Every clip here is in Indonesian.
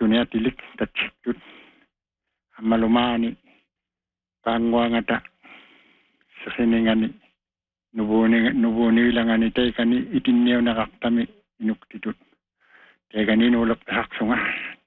dunia tilik tatsikut amalumani pangwangata sasiningani nubuni langani taikani itinniu nakaktami inuktitut taikani nulak haksunga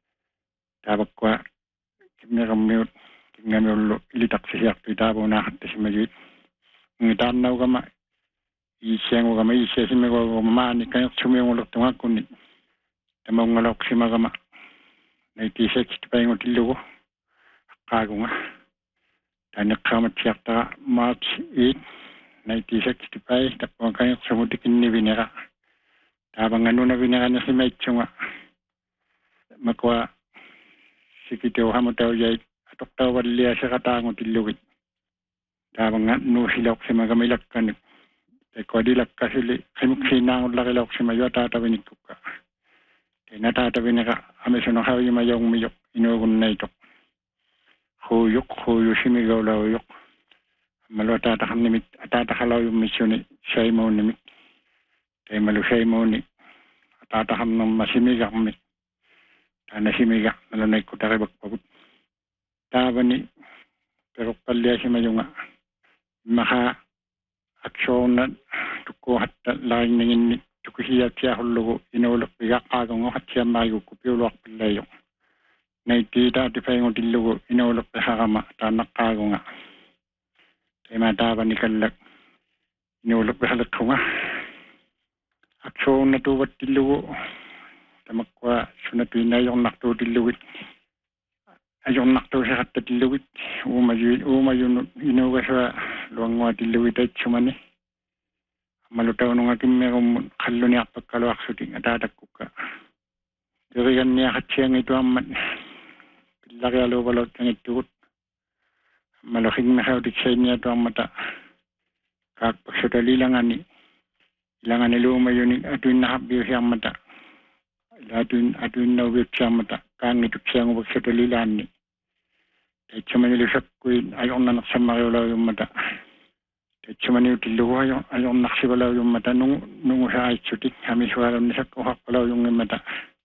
tabakwa kimneramiut kingamullo ilitaksisiak pitabo nakattisimajuit ngitannaw kama isengo kama isesimego mani kayak sumiyongulok tungakuni tamangalok simagama naitisek tipaingotillugo kagunga tanik kama tiakta March 8 1965 tapong kayak sumudikin ni binera tabang ano na binera na si Maitsunga makwa sikitaw hamutaw yay atok tawad liya sa katango tilugit tabang ano silok si magamilak kanik ko dilak kasili kimuksinang lakilok si mayo tatawin ikuka natatawin ka amisono hawi mayong miyok inugun na itok huyuk simigaw lawyok malu tatakam nimit atatakalaw yung misyon ni siya mo nimit tayo malu siya mo ni atatakam ng masimigak mit na simigak nalanay ko takibag pabut taba ni pero palya si mayunga maka aksyon na tuko hat laing nangin ni tuko siya siya hulugo inulok biyak agong hat siya mayo kupiulok pilayong naitita di pa yung dilugo inulok pahakama tanak agong nga mata ni kalak inulok bahalak ko nga aksyon na tuwat tilugo tamakwa sunatuin na yung nakto tilugit ayong nakto sa kata tilugit umayun inuga sa luangwa tilugit ay sumani malutaw nung aking merong kalo niya pagkalawak suting atatak ko ka dirigan niya katsiyang ito aman pilaki alo-balot ng itukot malaking nakaudik sa niya ito ang mata. Kakpagsadali ilangan ni lumayon atuin nakabir siyang mata. Atuin nawir siyang mata. Kang ituk siyang pagsadali ilan ni. Kahit sa manilusak ko ayaw na naksamariwalaw yung mata. Kahit sa maniutiluwa ayaw naksibalaw yung mata. Nung sa aitsutik, kami suwalaw nisak ko hakpalaw yung mata.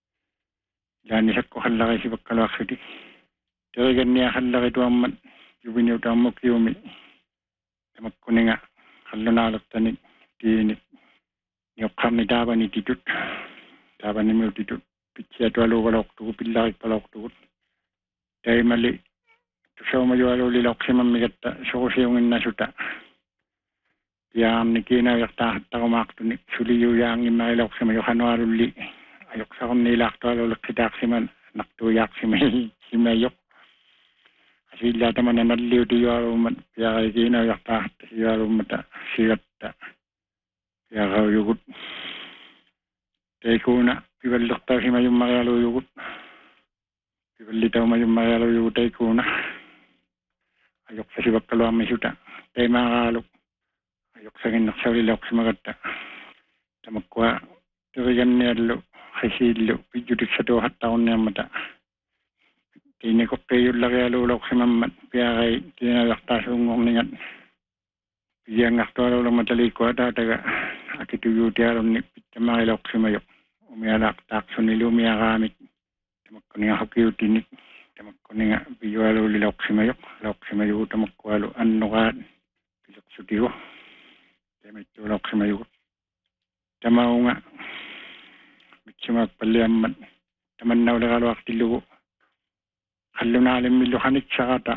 Yan nisak ko halakay si pagkalawak sutik. Dirigan niya halakay ito ang mata. Yubinyo tamo kiyumi tamak kuninga kalunalok tanik tinik nyokam ni daba ni titut daba ni mo titut pitya to alo walok tu pilak palok tu dai mali to so mayo alo lilok si mamigatta so ko siyong nasuta yang ni kina yakta ta ko mak tu ni suli yu yang imailok si mayo kanwaruli ayok sa kon nilak to alo kitak si man naktu yak si mayok sila taman na naliw di yarumat kaya kay kinayakta si yarumat sigatta kaya kayugut kaya kuna pibalok tayo si mayong makaluyugut pibalitaw mayong makaluyugut ay kuna ayok sa sibak kaluang may suta tayo makakalok ayok sa kinaksarilok si magatta tamakwa tirigan niyalo kay silo pijudik sa dohat taon niya mata ini ko kayo lagi alulok si mamat kaya kay tinalaktas ungong ningat yang akto alulok matali ko taga akituyo tiyaron ni pitamakilok si mayok umialak takso ni lumia kamit tamak ko nga hakiyo tinik tamak ko nga biyo alulilok si mayok lok si mayok tamak ko alu anukat pilok sutiyo tamak tulok si mayok tamaw nga bitsimak paliamat taman na ulang alwak tilugo Kalunalim miluhanik sa kata.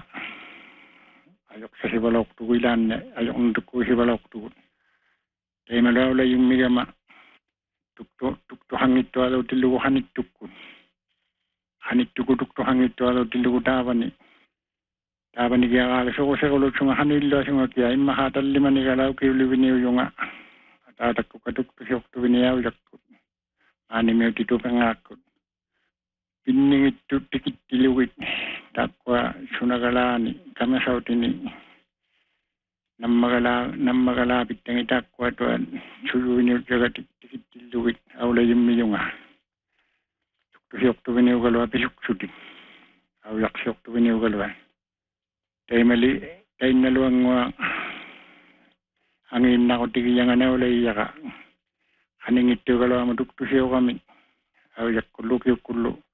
Ayok sa sibalok tuwilan ayok untuk sibalok tu. Tay malawla yung migama. Tukto hangit to alo tilugo hanit tukun. Hanit tukto hangit to alo tilugo tabani. Tabani kaya kala so sa kulot sunga hanilo sunga kaya imahatal lima ni kalaw kiulibiniw yung atatak ko katukto siyok tuwiniyaw yakot. Anime tito pangakot. Pinningit tu tikit tiluwit takwa sunagalani kami sautini namagalapit ng itakwa to suyunyo jaga tikit tiluwit awla yung miyunga tuktusiyok to biniw galwa pisuk suti awlak siyok to biniw galwa tayo mali tayo naluang angin na ko tigiyangan na wala iyaka aningit to galwa matuktusiyok kami awyak kulo